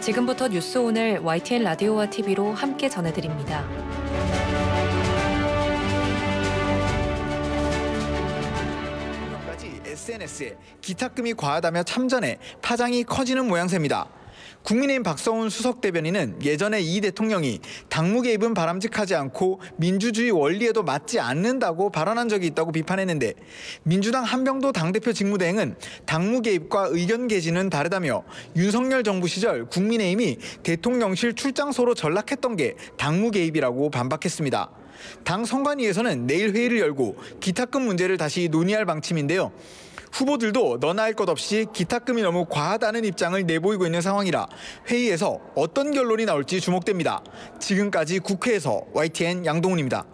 지금부터 뉴스 오늘 YTN 라디오와 TV로 함께 전해드립니다. SNS에 기탁금이 과하다며 참전해 파장이 커지는 모양새입니다. 국민의힘 박성훈 수석 대변인은 예전에 이 대통령이 당무 개입은 바람직하지 않고 민주주의 원리에도 맞지 않는다고 발언한 적이 있다고 비판했는데, 민주당 한병도 당대표 직무대행은 당무 개입과 의견 개진은 다르다며 윤석열 정부 시절 국민의힘이 대통령실 출장소로 전락했던 게 당무 개입이라고 반박했습니다. 당 선관위에서는 내일 회의를 열고 기탁금 문제를 다시 논의할 방침인데요. 후보들도 너나 할 것 없이 기탁금이 너무 과하다는 입장을 내보이고 있는 상황이라 회의에서 어떤 결론이 나올지 주목됩니다. 지금까지 국회에서 YTN 양동훈입니다.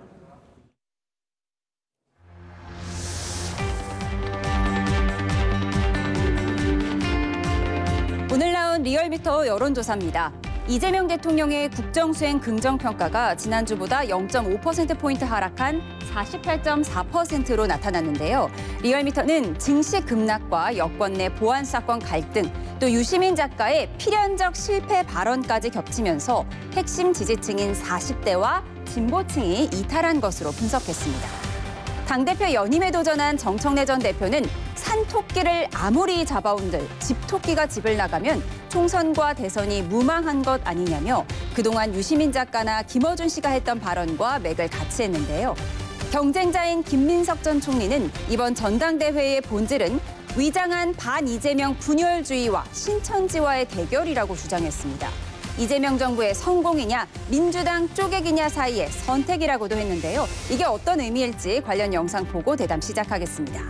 오늘 나온 리얼미터 여론조사입니다. 이재명 대통령의 국정수행 긍정평가가 지난주보다 0.5%포인트 하락한 48.4%로 나타났는데요. 리얼미터는 증시 급락과 여권 내 보안 사건 갈등, 또 유시민 작가의 필연적 실패 발언까지 겹치면서 핵심 지지층인 40대와 진보층이 이탈한 것으로 분석했습니다. 당대표 연임에 도전한 정청래 전 대표는 산토끼를 아무리 잡아온들 집토끼가 집을 나가면 총선과 대선이 무망한 것 아니냐며 그동안 유시민 작가나 김어준 씨가 했던 발언과 맥을 같이 했는데요. 경쟁자인 김민석 전 총리는 이번 전당대회의 본질은 위장한 반이재명 분열주의와 신천지와의 대결이라고 주장했습니다. 이재명 정부의 성공이냐 민주당 쪼개기냐 사이의 선택이라고도 했는데요. 이게 어떤 의미일지 관련 영상 보고 대담 시작하겠습니다.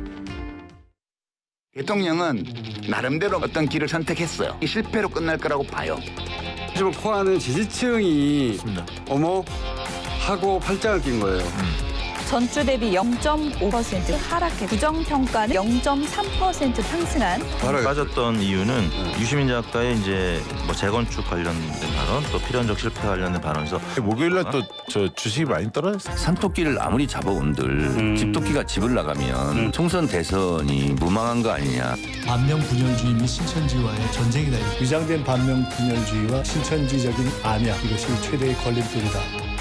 대통령은 나름대로 어떤 길을 선택했어요. 실패로 끝날 거라고 봐요. 지금 포함하는 지지층이 어머 하고 팔짱을 낀 거예요. 전주 대비 0.5% 하락해 부정평가는 0.3% 상승한. 빠졌던 이유는 유시민 작가의 이제 뭐 재건축 관련된 발언, 또 필연적 실패 관련된 발언에서 목요일날 또 저 주식이 많이 떨어졌어요. 산토끼를 아무리 잡아온들 집토끼가 집을 나가면 총선 대선이 무망한 거 아니냐. 반명 분열주의 및 신천지와의 전쟁이다. 위장된 반명 분열주의와 신천지적인 암약, 이것이 최대의 걸림돌이다.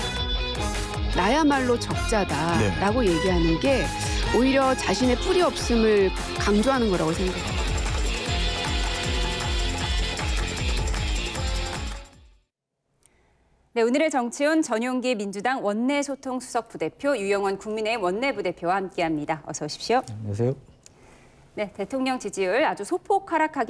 나야말로 적자다라고 얘기하는 게 오히려 자신의 뿌리 없음을 강조하는 거라고 생각해요. 네, 오늘의 정치온 전용기 민주당 원내소통수석 부대표, 유영원 국민의힘 원내부대표와 함께합니다. 어서 오십시오. 안녕하세요. 네, 대통령 지지율 아주 소폭 하락하기